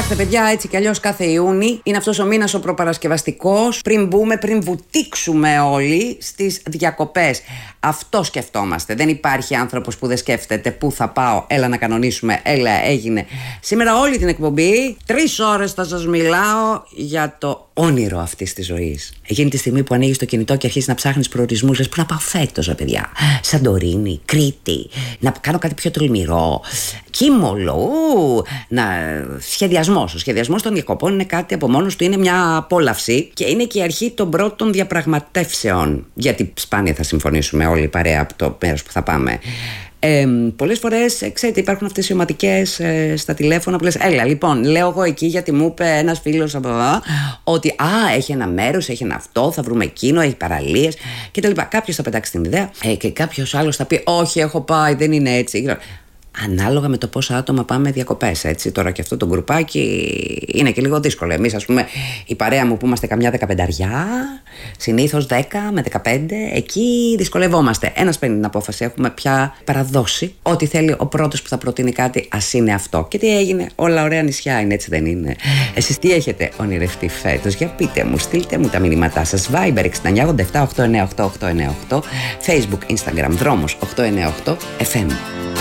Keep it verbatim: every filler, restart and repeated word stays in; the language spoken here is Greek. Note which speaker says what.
Speaker 1: Κοιτάξτε, παιδιά, έτσι κι αλλιώς κάθε Ιούνι είναι αυτός ο μήνας ο προπαρασκευαστικός. Πριν μπούμε, πριν βουτήξουμε όλοι στις διακοπές. Αυτό σκεφτόμαστε. Δεν υπάρχει άνθρωπος που δεν σκέφτεται πού θα πάω. Έλα να κανονίσουμε. Έλα, έγινε. Σήμερα όλη την εκπομπή, τρεις ώρες θα σας μιλάω για το όνειρο αυτής της ζωής. Εκείνη τη στιγμή που ανοίγεις το κινητό και αρχίζεις να ψάχνεις προορισμούς, λες πού να πάω φέτος, ρε παιδιά. Σαντορίνη, Κρήτη, να κάνω κάτι πιο τολμηρό. Κίμολο, να... σχεδιασμός. Ο σχεδιασμός των διακοπών είναι κάτι από μόνος του, είναι μια απόλαυση και είναι και η αρχή των πρώτων διαπραγματεύσεων. Γιατί σπάνια θα συμφωνήσουμε όλοι παρέα από το μέρος που θα πάμε. Ε, πολλές φορές, ξέρετε, υπάρχουν αυτές οι ομαδικές ε, στα τηλέφωνα που λες, έλα, λοιπόν, λέω εγώ εκεί γιατί μου είπε ένας φίλος από εδώ ότι α, έχει ένα μέρος, έχει ένα αυτό, θα βρούμε εκείνο, έχει παραλίες κτλ. Κάποιος θα πετάξει την ιδέα ε, και κάποιος άλλος θα πει, όχι, έχω πάει, δεν είναι έτσι. Ανάλογα με το πόσα άτομα πάμε διακοπές, έτσι. Τώρα και αυτό το γκρουπάκι είναι και λίγο δύσκολο. Εμείς, ας πούμε, η παρέα μου που είμαστε καμιά δεκαπενταριά, συνήθως δέκα με δεκαπέντε, εκεί δυσκολευόμαστε. Ένας παίρνει την απόφαση, έχουμε πια παραδώσει. Ό,τι θέλει ο πρώτος που θα προτείνει κάτι, ας είναι αυτό. Και τι έγινε, όλα ωραία νησιά είναι, έτσι δεν είναι? Εσείς τι έχετε ονειρευτεί φέτος? Για πείτε μου, στείλτε μου τα μηνύματά σας. Viber εξήντα εννιά ογδόντα επτά οκτακόσια ενενήντα οκτώ οκτακόσια ενενήντα οκτώ, Facebook, Instagram, δρόμος οκτακόσια ενενήντα οκτώ εφ εμ.